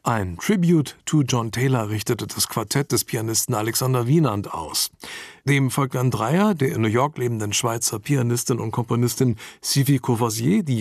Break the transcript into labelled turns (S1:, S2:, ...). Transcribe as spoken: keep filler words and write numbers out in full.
S1: Ein Tribute to John Taylor richtete das Quartett des Pianisten Alexander Wienand aus. Dem folgt ein Dreier der in New York lebenden Schweizer Pianistin und Komponistin Sylvie Courvoisier, die